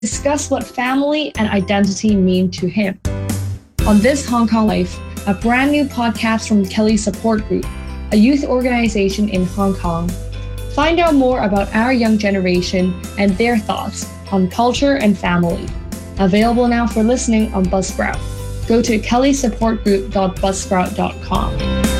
discuss what family and identity mean to him. On This Hong Kong Life, a brand new podcast from Kelly Support Group, a youth organization in Hong Kong. Find out more about our young generation and their thoughts on culture and family. Available now for listening on Buzzsprout. Go to kellysupportgroup.buzzsprout.com.